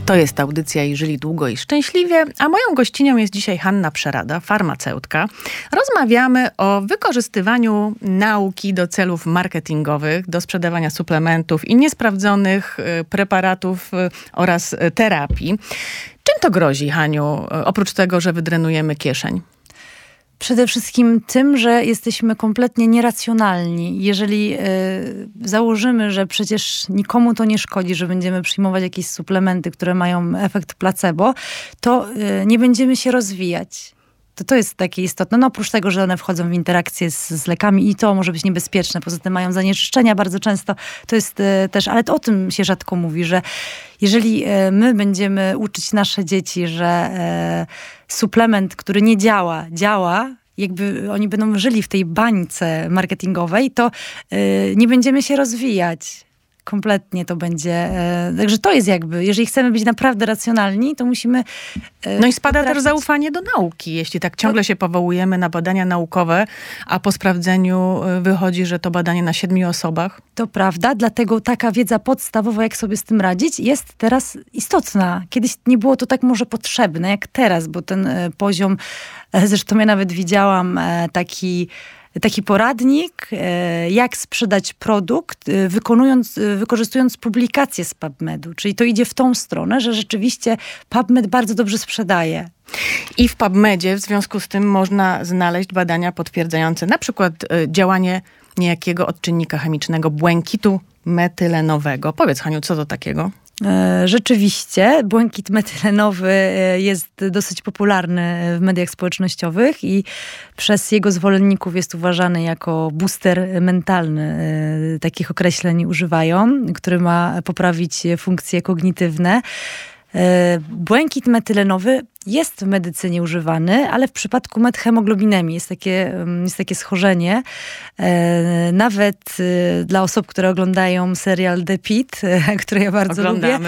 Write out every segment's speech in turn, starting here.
To jest audycja i Żyli długo i szczęśliwie, a moją gościnią jest dzisiaj Hanna Przerada, farmaceutka. Rozmawiamy o wykorzystywaniu nauki do celów marketingowych, do sprzedawania suplementów i niesprawdzonych preparatów oraz terapii. Czym to grozi, Haniu, oprócz tego, że wydrenujemy kieszeń? Przede wszystkim tym, że jesteśmy kompletnie nieracjonalni. Jeżeli założymy, że przecież nikomu to nie szkodzi, że będziemy przyjmować jakieś suplementy, które mają efekt placebo, to nie będziemy się rozwijać. To jest takie istotne. No oprócz tego, że one wchodzą w interakcję z lekami i to może być niebezpieczne. Poza tym mają zanieczyszczenia bardzo często. To jest też, ale o tym się rzadko mówi, że jeżeli my będziemy uczyć nasze dzieci, że suplement, który nie działa, jakby oni będą żyli w tej bańce marketingowej, to nie będziemy się rozwijać. Kompletnie to będzie. Także to jest jakby, jeżeli chcemy być naprawdę racjonalni, to musimy... No i spada też zaufanie do nauki, jeśli tak ciągle się powołujemy na badania naukowe, a po sprawdzeniu wychodzi, że to badanie na 7 osobach. To prawda, dlatego taka wiedza podstawowa, jak sobie z tym radzić, jest teraz istotna. Kiedyś nie było to tak może potrzebne, jak teraz, bo ten poziom, zresztą ja nawet widziałam taki poradnik, jak sprzedać produkt, wykorzystując publikacje z PubMedu. Czyli to idzie w tą stronę, że rzeczywiście PubMed bardzo dobrze sprzedaje. I w PubMedzie w związku z tym można znaleźć badania potwierdzające na przykład działanie niejakiego odczynnika chemicznego błękitu metylenowego. Powiedz, Haniu, co to takiego? Rzeczywiście, błękit metylenowy jest dosyć popularny w mediach społecznościowych i przez jego zwolenników jest uważany jako booster mentalny. Takich określeń używają, który ma poprawić funkcje kognitywne. Błękit metylenowy jest w medycynie używany, ale w przypadku methemoglobinemii jest takie schorzenie. Nawet dla osób, które oglądają serial The Pitt, który ja bardzo lubię.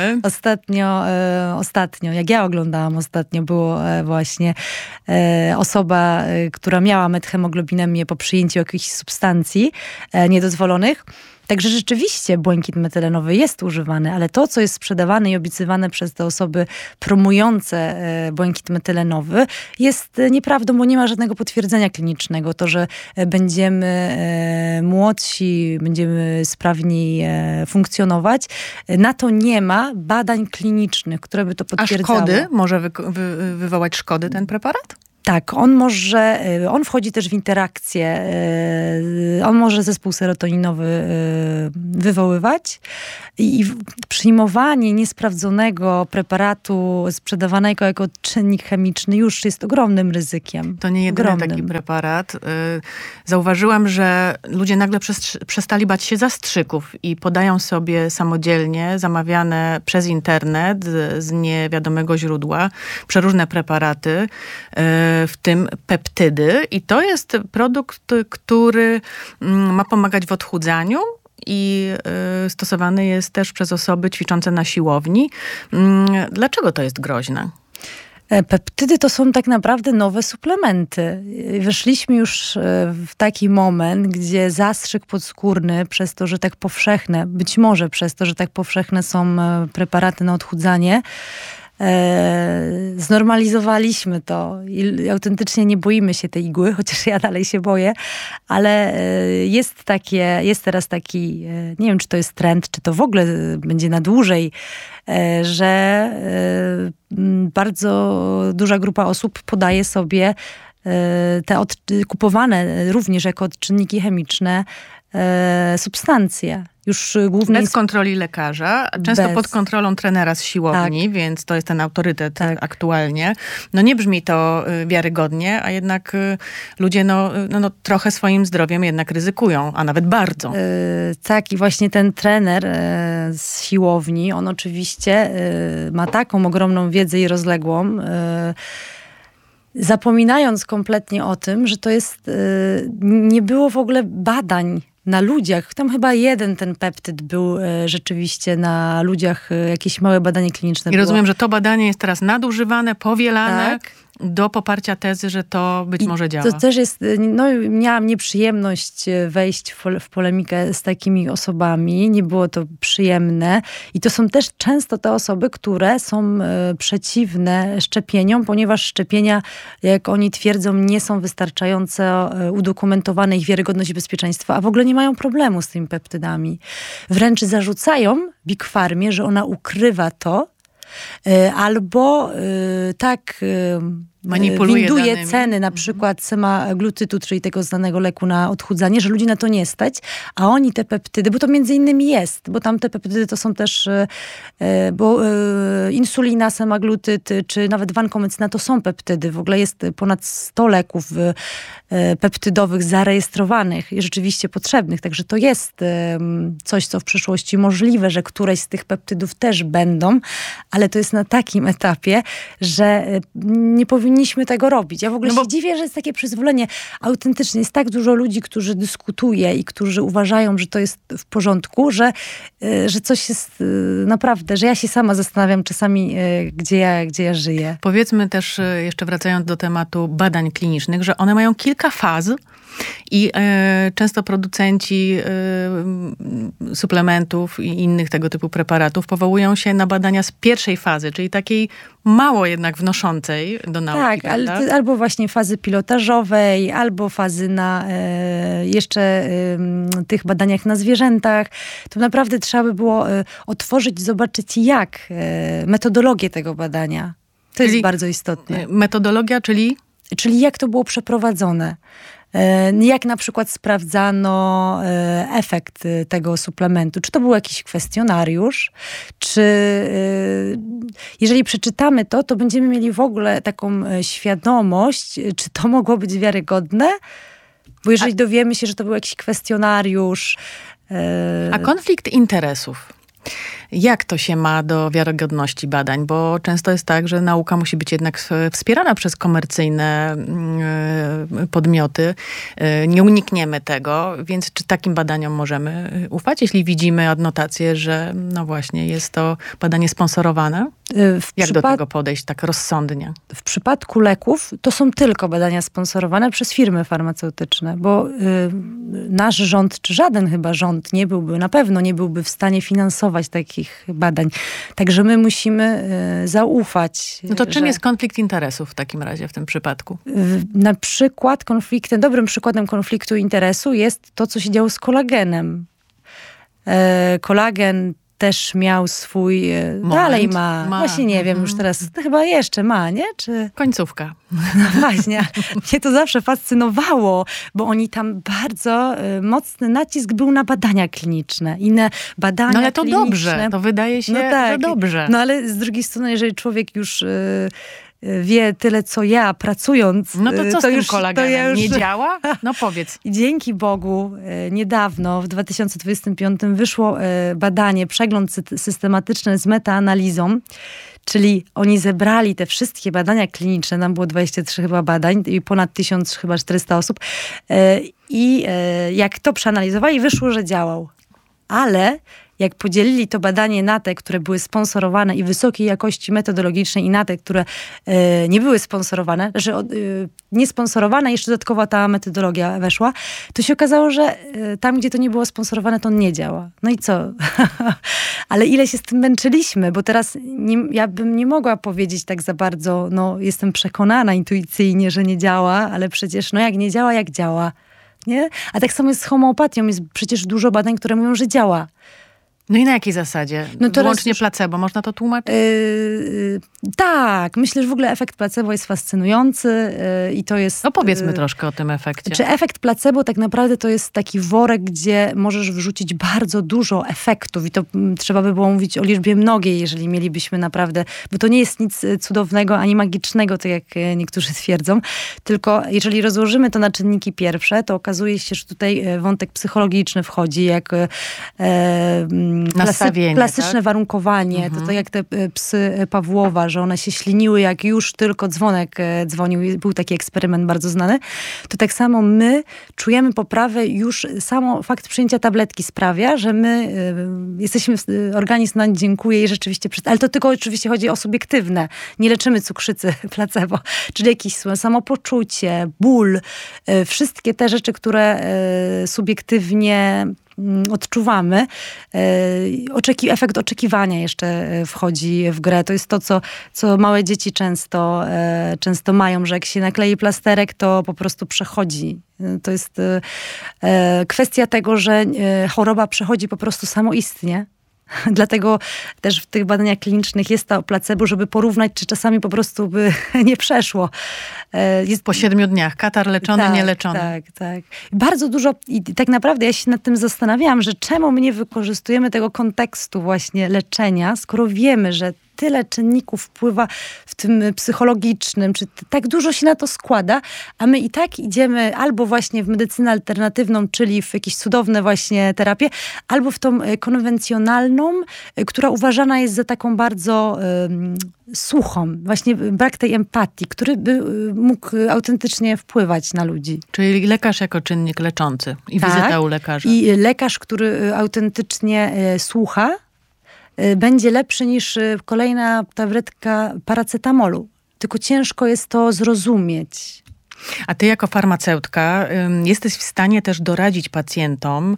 Ostatnio, jak ja oglądałam ostatnio, było właśnie osoba, która miała methemoglobinemie po przyjęciu jakichś substancji niedozwolonych. Także rzeczywiście błękit metylenowy jest używany, ale to, co jest sprzedawane i obiecywane przez te osoby promujące błękit metylenowy, jest nieprawdą, bo nie ma żadnego potwierdzenia klinicznego. To, że będziemy młodsi, będziemy sprawniej funkcjonować, na to nie ma badań klinicznych, które by to potwierdzały. A szkody? Może wywołać szkody ten preparat? Tak, on wchodzi też w interakcję, on może zespół serotoninowy wywoływać i przyjmowanie niesprawdzonego preparatu sprzedawanego jako czynnik chemiczny już jest ogromnym ryzykiem. To nie jedyny taki preparat. Zauważyłam, że ludzie nagle przestali bać się zastrzyków i podają sobie samodzielnie zamawiane przez internet z niewiadomego źródła przeróżne preparaty, w tym peptydy. I to jest produkt, który ma pomagać w odchudzaniu i stosowany jest też przez osoby ćwiczące na siłowni. Dlaczego to jest groźne? Peptydy to są tak naprawdę nowe suplementy. Weszliśmy już w taki moment, gdzie zastrzyk podskórny przez to, że tak powszechne, być może przez to, że tak powszechne są preparaty na odchudzanie, znormalizowaliśmy to i autentycznie nie boimy się tej igły, chociaż ja dalej się boję, ale jest teraz taki, nie wiem, czy to jest trend, czy to w ogóle będzie na dłużej, że bardzo duża grupa osób podaje sobie te kupowane również jako odczynniki chemiczne substancje. Już głównie bez kontroli lekarza, często pod kontrolą trenera z siłowni, tak. Więc to jest ten autorytet aktualnie. No nie brzmi to wiarygodnie, a jednak ludzie trochę swoim zdrowiem jednak ryzykują, a nawet bardzo. Tak, i właśnie ten trener z siłowni, on oczywiście ma taką ogromną wiedzę i rozległą, zapominając kompletnie o tym, że to jest, nie było w ogóle badań na ludziach. Tam chyba jeden ten peptyd był rzeczywiście na ludziach, jakieś małe badanie kliniczne I rozumiem, że to badanie jest teraz nadużywane, powielane. Tak. do poparcia tezy, że to być może działa. To też jest, miałam nieprzyjemność wejść w polemikę z takimi osobami. Nie było to przyjemne. I to są też często te osoby, które są przeciwne szczepieniom, ponieważ szczepienia, jak oni twierdzą, nie są wystarczająco udokumentowane, ich wiarygodność i bezpieczeństwo, a w ogóle nie mają problemu z tymi peptydami. Wręcz zarzucają Big Pharmie, że ona ukrywa to, albo winduje danymi. ceny, na przykład semaglutidu, czyli tego znanego leku na odchudzanie, że ludzi na to nie stać, a oni te peptydy, bo to między innymi jest, bo tam te peptydy to są też, insulina, semaglutyd, czy nawet vancomycina to są peptydy. W ogóle jest ponad 100 leków peptydowych zarejestrowanych i rzeczywiście potrzebnych, także to jest coś, co w przyszłości możliwe, że któreś z tych peptydów też będą, ale to jest na takim etapie, że nie powinniśmy tego robić. Ja w ogóle się dziwię, że jest takie przyzwolenie. Autentycznie jest tak dużo ludzi, którzy dyskutuje i którzy uważają, że to jest w porządku, że coś jest naprawdę, że ja się sama zastanawiam czasami, gdzie ja żyję. Powiedzmy też, jeszcze wracając do tematu badań klinicznych, że one mają kilka faz i często producenci suplementów i innych tego typu preparatów powołują się na badania z pierwszej fazy, czyli takiej mało jednak wnoszącej do nauki. Tak, ale albo właśnie fazy pilotażowej, albo fazy na jeszcze tych badaniach na zwierzętach. To naprawdę trzeba by było otworzyć, zobaczyć metodologię tego badania. To jest bardzo istotne. Metodologia, czyli? Czyli jak to było przeprowadzone. Jak na przykład sprawdzano efekt tego suplementu. Czy to był jakiś kwestionariusz, czy jeżeli przeczytamy to będziemy mieli w ogóle taką świadomość, czy to mogło być wiarygodne? Bo jeżeli dowiemy się, że to był jakiś kwestionariusz... A konflikt interesów? Jak to się ma do wiarygodności badań? Bo często jest tak, że nauka musi być jednak wspierana przez komercyjne podmioty. Nie unikniemy tego, więc czy takim badaniom możemy ufać, jeśli widzimy adnotację, że no właśnie jest to badanie sponsorowane? Jak do tego podejść tak rozsądnie? W przypadku leków to są tylko badania sponsorowane przez firmy farmaceutyczne, bo nasz rząd, czy żaden chyba rząd na pewno nie byłby w stanie finansować takich badań. Także my musimy zaufać. No to czym jest konflikt interesów w takim razie w tym przypadku? Na przykład dobrym przykładem konfliktu interesu jest to, co się działo z kolagenem. Kolagen też miał swój... dalej ma. Właśnie nie wiem, już teraz chyba jeszcze ma, nie? Czy... Końcówka. No właśnie. Mnie to zawsze fascynowało, bo oni tam bardzo mocny nacisk był na badania kliniczne. I na badania ale to kliniczne. Dobrze. To wydaje się, że dobrze. No ale z drugiej strony, jeżeli człowiek już... wie tyle, co ja, pracując. No to co z tym kolagenem? Nie działa? No powiedz. I dzięki Bogu niedawno, w 2025 wyszło badanie, przegląd systematyczny z metaanalizą, czyli oni zebrali te wszystkie badania kliniczne, tam było 23 chyba badań i ponad 1400 osób i jak to przeanalizowali, wyszło, że działał. Ale jak podzielili to badanie na te, które były sponsorowane i wysokiej jakości metodologicznej i na te, które nie były sponsorowane, że niesponsorowane, jeszcze dodatkowo ta metodologia weszła, to się okazało, że tam, gdzie to nie było sponsorowane, to on nie działa. No i co? Ale ile się z tym męczyliśmy, bo teraz ja bym nie mogła powiedzieć tak za bardzo, jestem przekonana intuicyjnie, że nie działa, ale przecież jak nie działa, jak działa. Nie? A tak samo jest z homeopatią. Jest przecież dużo badań, które mówią, że działa. No i na jakiej zasadzie? Wyłącznie placebo, można to tłumaczyć? Tak, myślę, że w ogóle efekt placebo jest fascynujący i to jest... No powiedzmy troszkę o tym efekcie. Czy efekt placebo tak naprawdę to jest taki worek, gdzie możesz wrzucić bardzo dużo efektów i to trzeba by było mówić o liczbie mnogiej, jeżeli mielibyśmy naprawdę... Bo to nie jest nic cudownego ani magicznego, tak jak niektórzy twierdzą, tylko jeżeli rozłożymy to na czynniki pierwsze, to okazuje się, że tutaj wątek psychologiczny wchodzi, jak klasyczne tak? warunkowanie, to jak te psy Pawłowa, że one się śliniły, jak już tylko dzwonek dzwonił. Był taki eksperyment bardzo znany. To tak samo my czujemy poprawę, już samo fakt przyjęcia tabletki sprawia, że my jesteśmy, organizm nam dziękuję i rzeczywiście, ale to tylko oczywiście chodzi o subiektywne. Nie leczymy cukrzycy placebo, czyli jakieś samopoczucie, ból, wszystkie te rzeczy, które subiektywnie odczuwamy. Efekt oczekiwania jeszcze wchodzi w grę. To jest to, co małe dzieci często mają, że jak się naklei plasterek, to po prostu przechodzi. To jest kwestia tego, że choroba przechodzi po prostu samoistnie. Dlatego też w tych badaniach klinicznych jest to placebo, żeby porównać, czy czasami po prostu by nie przeszło. Po 7 dniach. Katar leczony, nieleczony. Tak. Bardzo dużo i tak naprawdę ja się nad tym zastanawiałam, że czemu my nie wykorzystujemy tego kontekstu właśnie leczenia, skoro wiemy, że tyle czynników wpływa w tym psychologicznym, czy tak dużo się na to składa, a my i tak idziemy albo właśnie w medycynę alternatywną, czyli w jakieś cudowne właśnie terapie, albo w tą konwencjonalną, która uważana jest za taką bardzo suchą. Właśnie brak tej empatii, który by mógł autentycznie wpływać na ludzi. Czyli lekarz jako czynnik leczący i wizyta u lekarza. I lekarz, który autentycznie słucha, będzie lepszy niż kolejna tabletka paracetamolu. Tylko ciężko jest to zrozumieć. A ty jako farmaceutka jesteś w stanie też doradzić pacjentom,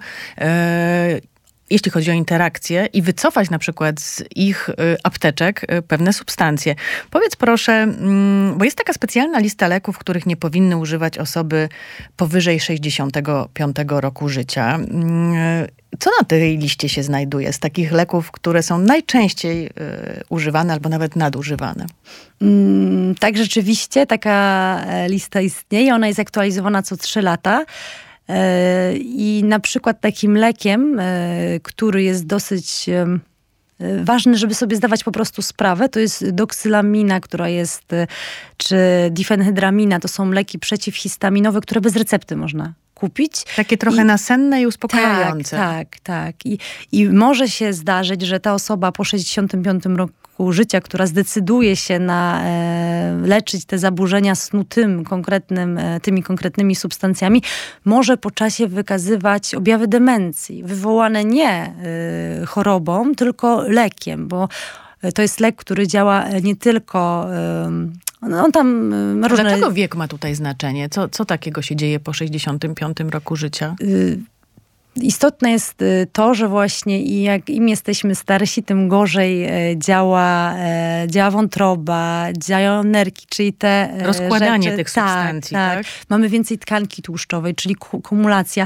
jeśli chodzi o interakcje i wycofać na przykład z ich apteczek pewne substancje. Powiedz proszę, bo jest taka specjalna lista leków, których nie powinny używać osoby powyżej 65 roku życia. Co na tej liście się znajduje z takich leków, które są najczęściej używane albo nawet nadużywane? Tak, rzeczywiście taka lista istnieje. Ona jest aktualizowana co 3 lata. I na przykład takim lekiem, który jest dosyć ważny, żeby sobie zdawać po prostu sprawę, to jest doksylamina, która jest, czy difenhydramina, to są leki przeciwhistaminowe, które bez recepty można kupić. Takie trochę nasenne i uspokajające. Tak. I może się zdarzyć, że ta osoba po 65 roku życia, która zdecyduje się na leczyć te zaburzenia snu tymi konkretnymi substancjami, może po czasie wykazywać objawy demencji, wywołane nie chorobą, tylko lekiem, bo to jest lek, który działa nie tylko... On tam ma różne... Dlaczego wiek ma tutaj znaczenie? Co takiego się dzieje po 65 roku życia? Istotne jest to, że właśnie im jesteśmy starsi, tym gorzej działa wątroba, działają nerki, czyli te rozkładanie rzeczy, tych substancji, tak? Mamy więcej tkanki tłuszczowej, czyli kumulacja.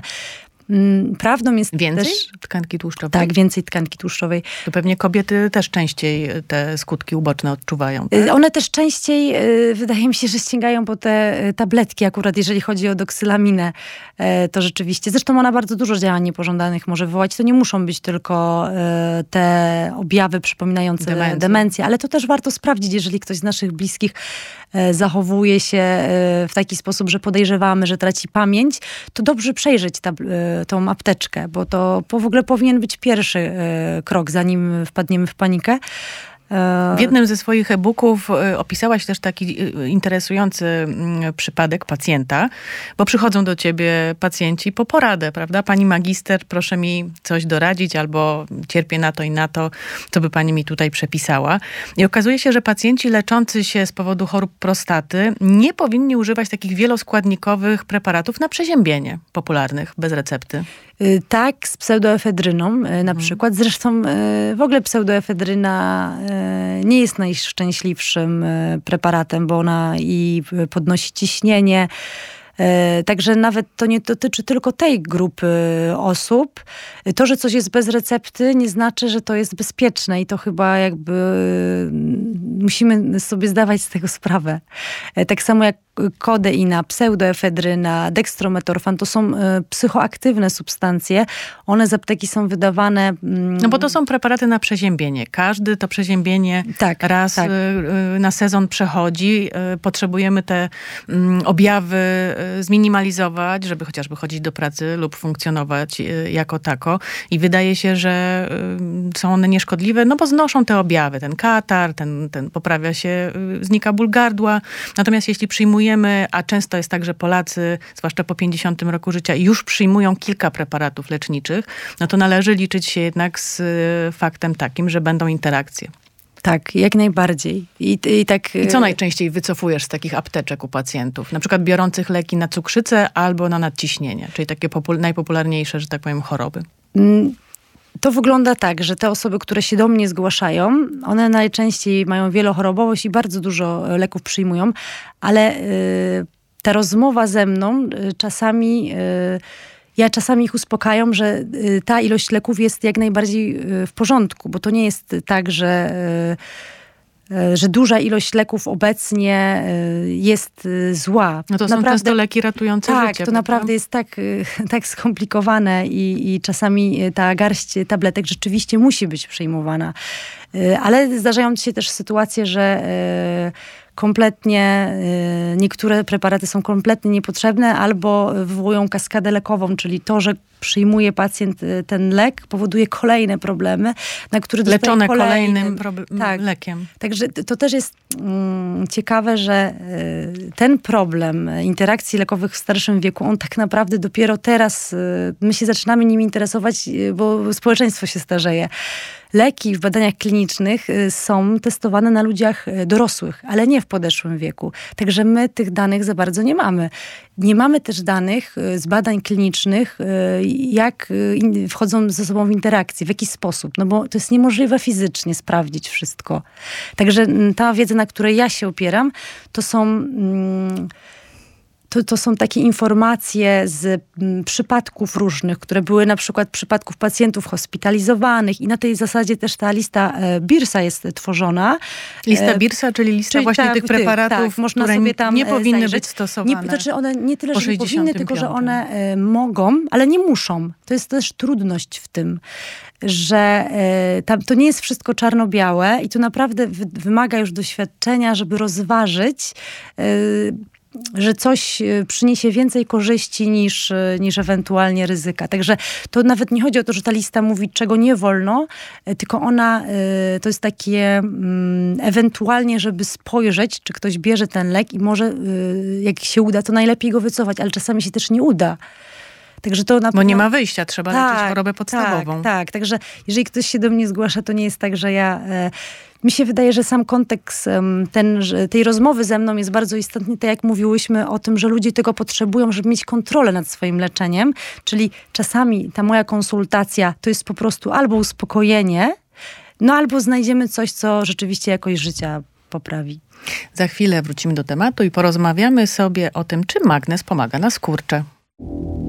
Prawdą jest więcej też... tkanki tłuszczowej? Tak, więcej tkanki tłuszczowej. To pewnie kobiety też częściej te skutki uboczne odczuwają, tak? One też częściej, wydaje mi się, że sięgają po te tabletki, akurat jeżeli chodzi o doksylaminę, to rzeczywiście. Zresztą ona bardzo dużo działań niepożądanych może wywołać. To nie muszą być tylko te objawy przypominające demencję, ale to też warto sprawdzić, jeżeli ktoś z naszych bliskich zachowuje się w taki sposób, że podejrzewamy, że traci pamięć, to dobrze przejrzeć tą apteczkę, bo to w ogóle powinien być pierwszy krok, zanim wpadniemy w panikę. W jednym ze swoich e-booków opisałaś też taki interesujący przypadek pacjenta, bo przychodzą do ciebie pacjenci po poradę, prawda? Pani magister, proszę mi coś doradzić, albo cierpię na to i na to, co by pani mi tutaj przepisała. I okazuje się, że pacjenci leczący się z powodu chorób prostaty nie powinni używać takich wieloskładnikowych preparatów na przeziębienie popularnych, bez recepty. Tak, z pseudoefedryną na przykład. Zresztą w ogóle pseudoefedryna nie jest najszczęśliwszym preparatem, bo ona i podnosi ciśnienie. Także nawet to nie dotyczy tylko tej grupy osób. To, że coś jest bez recepty, nie znaczy, że to jest bezpieczne i to chyba jakby musimy sobie zdawać z tego sprawę. Tak samo jak kodeina, pseudoefedryna, dekstrometorfan, to są psychoaktywne substancje. One z apteki są wydawane... No bo to są preparaty na przeziębienie. Każdy to przeziębienie raz na sezon przechodzi. Potrzebujemy te objawy zminimalizować, żeby chociażby chodzić do pracy lub funkcjonować jako tako. I wydaje się, że są one nieszkodliwe, no bo znoszą te objawy. Ten katar, ten poprawia się, znika ból gardła. Natomiast jeśli przyjmujemy, a często jest tak, że Polacy, zwłaszcza po 50 roku życia, już przyjmują kilka preparatów leczniczych, no to należy liczyć się jednak z faktem takim, że będą interakcje. Tak, jak najbardziej. I co najczęściej wycofujesz z takich apteczek u pacjentów? Na przykład biorących leki na cukrzycę albo na nadciśnienie, czyli takie najpopularniejsze, że tak powiem, choroby. To wygląda tak, że te osoby, które się do mnie zgłaszają, one najczęściej mają wielochorobowość i bardzo dużo leków przyjmują, ale ta rozmowa ze mną czasami... Ja czasami ich uspokajam, że ta ilość leków jest jak najbardziej w porządku, bo to nie jest tak, że duża ilość leków obecnie jest zła. No to są często leki ratujące życie. Tak, to naprawdę jest tak skomplikowane i czasami ta garść tabletek rzeczywiście musi być przyjmowana. Ale zdarzają się też sytuacje, że kompletnie, niektóre preparaty są kompletnie niepotrzebne albo wywołują kaskadę lekową, czyli to, że przyjmuje pacjent ten lek, powoduje kolejne problemy, na które leczone kolejnym lekiem. Także to też jest ciekawe, że ten problem interakcji lekowych w starszym wieku, on tak naprawdę dopiero teraz, my się zaczynamy nim interesować, bo społeczeństwo się starzeje. Leki w badaniach klinicznych są testowane na ludziach dorosłych, ale nie w podeszłym wieku. Także my tych danych za bardzo nie mamy. Nie mamy też danych z badań klinicznych, jak wchodzą ze sobą w interakcję, w jaki sposób. No bo to jest niemożliwe fizycznie sprawdzić wszystko. Także ta wiedza, na której ja się opieram, to są takie informacje z przypadków różnych, które były na przykład przypadków pacjentów hospitalizowanych i na tej zasadzie też ta lista Beersa jest tworzona. Lista Beersa, czyli lista właśnie tych preparatów, można które sobie tam nie powinny zajrzeć. być stosowane. Znaczy one nie tyle, że nie powinny, tylko że one mogą, ale nie muszą. To jest też trudność w tym, że to nie jest wszystko czarno-białe i to naprawdę wymaga już doświadczenia, żeby rozważyć, że coś przyniesie więcej korzyści niż ewentualnie ryzyka. Także to nawet nie chodzi o to, że ta lista mówi, czego nie wolno, tylko ona to jest takie ewentualnie, żeby spojrzeć, czy ktoś bierze ten lek i może, jak się uda, to najlepiej go wycofać, ale czasami się też nie uda. Także to Bo nie ma wyjścia, trzeba leczyć chorobę podstawową. Tak. Także jeżeli ktoś się do mnie zgłasza, to nie jest tak, że ja... Mi się wydaje, że sam kontekst tej rozmowy ze mną jest bardzo istotny. Tak jak mówiłyśmy o tym, że ludzie tego potrzebują, żeby mieć kontrolę nad swoim leczeniem. Czyli czasami ta moja konsultacja to jest po prostu albo uspokojenie, no albo znajdziemy coś, co rzeczywiście jakość życia poprawi. Za chwilę wrócimy do tematu i porozmawiamy sobie o tym, czy magnez pomaga na skurcze.